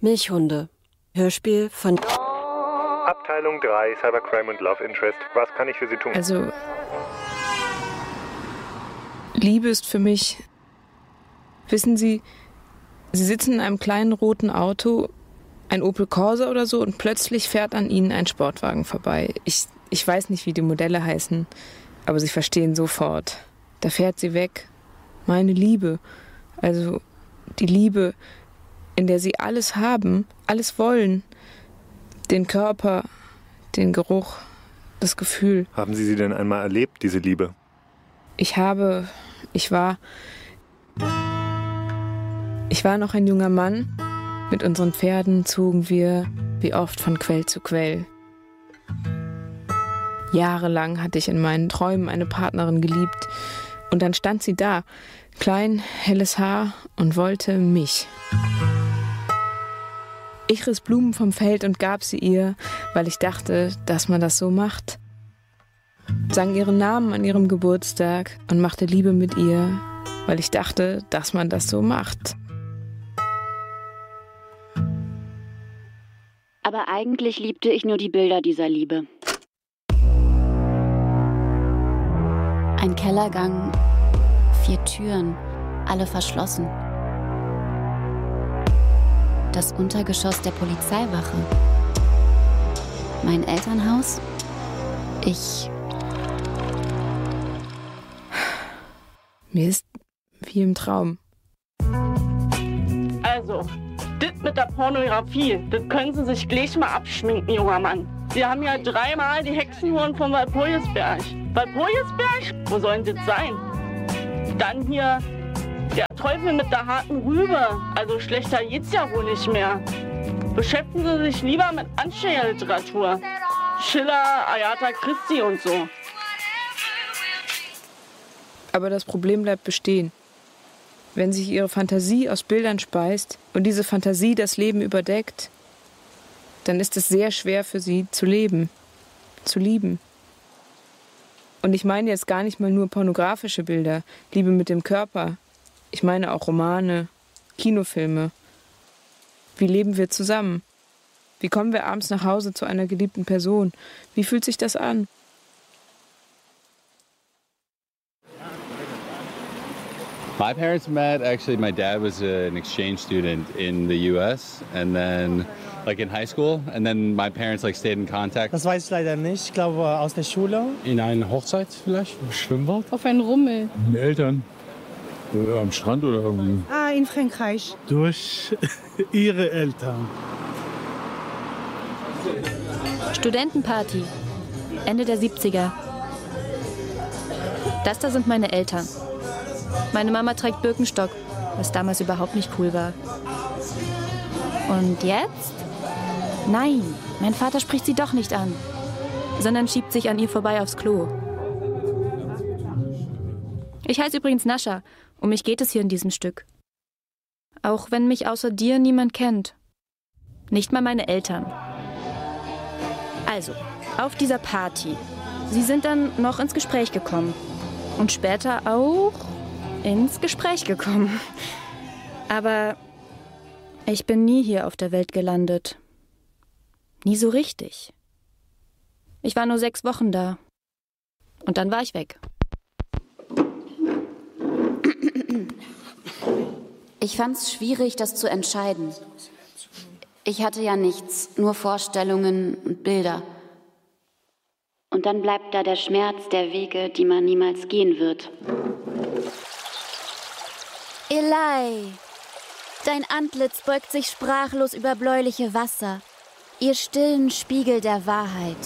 Milchhunde. Hörspiel von Abteilung 3, Cybercrime und Love Interest. Was kann ich für Sie tun? Also, Liebe ist für mich, wissen Sie, Sie sitzen in einem kleinen roten Auto, ein Opel Corsa oder so, und plötzlich fährt an Ihnen ein Sportwagen vorbei. Ich weiß nicht, wie die Modelle heißen, aber Sie verstehen sofort. Da fährt sie weg. Meine Liebe, also die Liebe, in der Sie alles haben, alles wollen. Den Körper, den Geruch, das Gefühl. Haben Sie denn einmal erlebt, diese Liebe? Ich war noch ein junger Mann. Mit unseren Pferden zogen wir wie oft von Quell zu Quell. Jahrelang hatte ich in meinen Träumen eine Partnerin geliebt. Und dann stand sie da, klein, helles Haar und wollte mich. Ich riss Blumen vom Feld und gab sie ihr, weil ich dachte, dass man das so macht. Sang ihren Namen an ihrem Geburtstag und machte Liebe mit ihr, weil ich dachte, dass man das so macht. Aber eigentlich liebte ich nur die Bilder dieser Liebe. Ein Kellergang, 4 Türen, alle verschlossen. Das Untergeschoss der Polizeiwache. Mein Elternhaus. Ich. Mir ist wie im Traum. Also, das mit der Pornografie, das können Sie sich gleich mal abschminken, junger Mann. Sie haben ja 3-mal die Hexenhuren von Walpurgisberg. Walpurgisberg? Wo sollen das sein? Dann hier der Teufel mit der harten Rübe. Also schlechter geht's ja wohl nicht mehr. Beschäftigen Sie sich lieber mit Anständerliteratur. Schiller, Agatha Christie und so. Aber das Problem bleibt bestehen. Wenn sich ihre Fantasie aus Bildern speist und diese Fantasie das Leben überdeckt, dann ist es sehr schwer für sie zu leben, zu lieben. Und ich meine jetzt gar nicht mal nur pornografische Bilder, Liebe mit dem Körper. Ich meine auch Romane, Kinofilme. Wie leben wir zusammen? Wie kommen wir abends nach Hause zu einer geliebten Person? Wie fühlt sich das an? My parents met, actually my dad was an exchange student in the US and then like in high school and then my parents like stayed in contact. Das weiß ich leider nicht, ich glaube aus der Schule. In einer Hochzeit vielleicht, im Schwimmbad. Auf einen Rummel. Mit Eltern. Am Strand oder irgendwie. In Frankreich. Durch ihre Eltern. Studentenparty. Ende der 70er. Das da sind meine Eltern. Meine Mama trägt Birkenstock, was damals überhaupt nicht cool war. Und jetzt? Nein, mein Vater spricht sie doch nicht an, sondern schiebt sich an ihr vorbei aufs Klo. Ich heiße übrigens Nascha. Um mich geht es hier in diesem Stück. Auch wenn mich außer dir niemand kennt. Nicht mal meine Eltern. Also, auf dieser Party. Sie sind dann noch ins Gespräch gekommen. Und später auch ins Gespräch gekommen. Aber ich bin nie hier auf der Welt gelandet. Nie so richtig. Ich war nur 6 Wochen da. Und dann war ich weg. Ich fand's schwierig, das zu entscheiden. Ich hatte ja nichts, nur Vorstellungen und Bilder. Und dann bleibt da der Schmerz der Wege, die man niemals gehen wird. Eli, dein Antlitz beugt sich sprachlos über bläuliche Wasser, ihr stillen Spiegel der Wahrheit.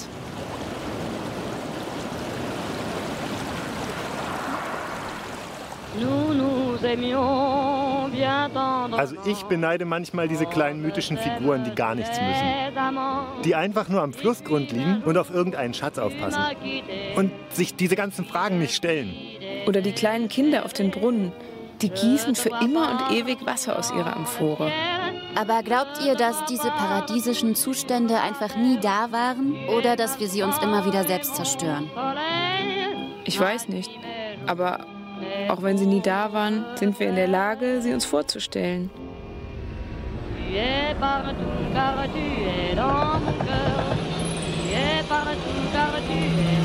Also ich beneide manchmal diese kleinen mythischen Figuren, die gar nichts müssen. Die einfach nur am Flussgrund liegen und auf irgendeinen Schatz aufpassen. Und sich diese ganzen Fragen nicht stellen. Oder die kleinen Kinder auf den Brunnen, die gießen für immer und ewig Wasser aus ihrer Amphore. Aber glaubt ihr, dass diese paradiesischen Zustände einfach nie da waren? Oder dass wir sie uns immer wieder selbst zerstören? Ich weiß nicht, aber auch wenn sie nie da waren, sind wir in der Lage, sie uns vorzustellen. Tu es partout car tu es dans mon cœur. Tu es partout car tu es